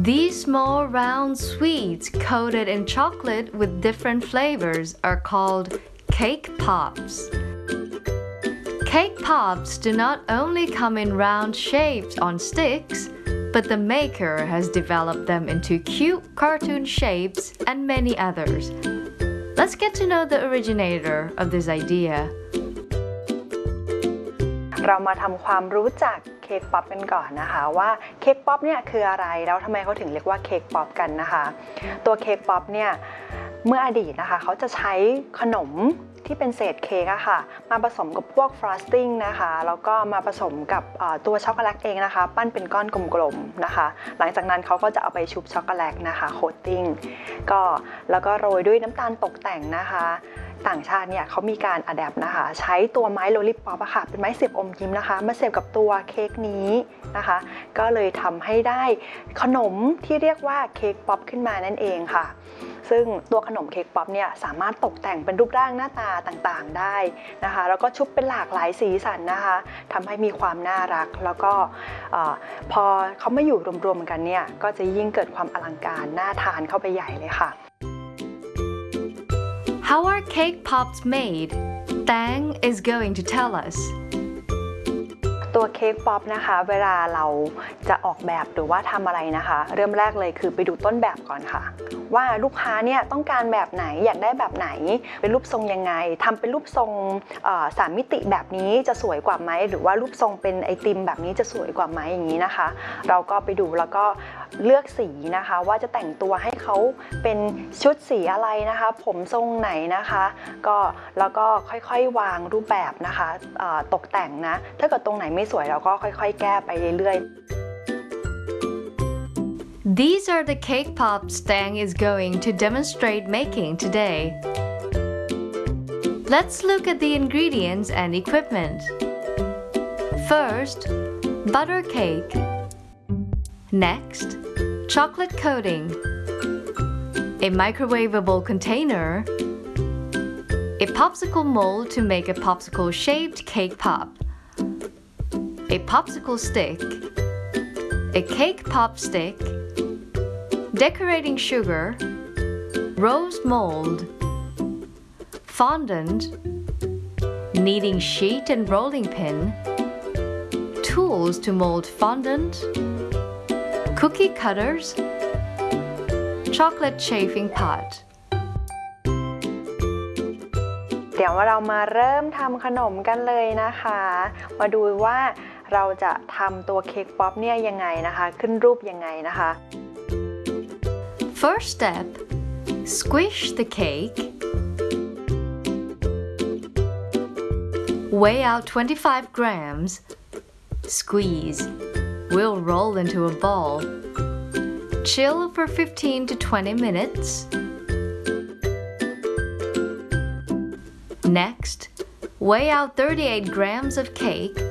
These small round sweets coated in chocolate with different flavors are called cake pops. Cake pops do not only come in round shapes on sticks, but the maker has developed them into cute cartoon shapes and many others. Let's get to know the originator of this idea. เรามาทำความรู้จักเค้กป๊อปกันก่อนนะคะว่าเค้กป๊อปเนี่ยคืออะไรแล้วทำไมเขาถึงเรียกว่าเค้กป๊อปกันนะคะตัวเค้กป๊อปเนี่ยเมื่ออดีตนะคะเขาจะใช้ขนมที่เป็นเศษเค้กอะค่ะมาผสมกับพวกฟรอสติ้งนะคะแล้วก็มาผสมกับตัวช็อกโกแลตเองนะคะปั้นเป็นก้อนกลมๆนะคะหลังจากนั้นเขาก็จะเอาไปชุบช็อกโกแลตนะคะโคตติ้งแล้วก็โรยด้วยน้ำตาลตกแต่งนะคะต่างชาติเนี่ยเขามีการอะแดปนะคะใช้ตัวไม้โลลิปป๊อปอะค่ะเป็นไม้เสียบอมยิ้มนะคะมาเสียบกับตัวเค้กนี้นะคะก็เลยทำให้ได้ขนมที่เรียกว่าเค้กป๊อปขึ้นมานั่นเองค่ะซึ่งตัวขนมเค้กป๊อปเนี่ยสามารถตกแต่งเป็นรูปร่างหน้าตาต่างๆได้นะคะแล้วก็ชุบเป็นหลากหลายสีสันนะคะทำให้มีความน่ารักแล้วก็พอเขามาอยู่รวมๆกันเนี่ยก็จะยิ่งเกิดความอลังการน่าทานเข้าไปใหญ่เลยค่ะ How are cake pops made? Tang is going to tell us. ตัวเค้กป๊อปนะคะเวลาเราจะออกแบบหรือว่าทำอะไรนะคะเริ่มแรกเลยคือไปดูต้นแบบก่อนค่ะว่าลูกค้าเนี่ยต้องการแบบไหนอยากได้แบบไหนเป็นรูปทรงยังไงทำเป็นรูปทรง3 มิติแบบนี้จะสวยกว่าไหมหรือว่ารูปทรงเป็นไอติมแบบนี้จะสวยกว่าไหมอย่างนี้นะคะเราก็ไปดูแล้วก็เลือกสีนะคะว่าจะแต่งตัวให้เขาเป็นชุดสีอะไรนะคะผมทรงไหนนะคะแล้วก็ค่อยๆวางรูปแบบนะคะตกแต่งนะถ้าเกิดตรงไหนไม่สวยเราก็ค่อยๆแก้ไปเรื่อยๆ These are the cake pops Tang is going to demonstrate making today. Let's look at the ingredients and equipment. First, butter cake. Next, chocolate coating. A microwavable container. A popsicle mold to make a popsicle-shaped cake pop. A popsicle stick. A cake pop stick.Decorating sugar, rose mold, fondant, kneading sheet and rolling pin, tools to mold fondant, cookie cutters, chocolate chafing pot. เดี๋ยวเรามาเริ่มทำขนมกันเลยนะคะมาดูว่าเราจะทำตัวเค้กป๊อปเนี่ยยังไงนะคะขึ้นรูปยังไงนะคะ First step, squish the cake. Weigh out 25 grams. Squeeze. We'll roll into a ball. Chill for 15 to 20 minutes. Next, weigh out 38 grams of cake